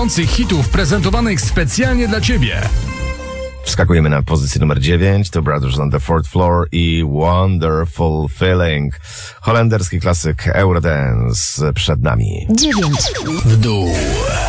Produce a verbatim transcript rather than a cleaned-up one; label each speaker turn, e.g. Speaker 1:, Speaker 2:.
Speaker 1: hitów prezentowanych specjalnie dla Ciebie.
Speaker 2: Wskakujemy na pozycję numer dziewięć, to Brothers on the Fourth Floor i Wonderful Feeling. Holenderski klasyk Eurodance przed nami.
Speaker 3: dziewięć
Speaker 1: W dół.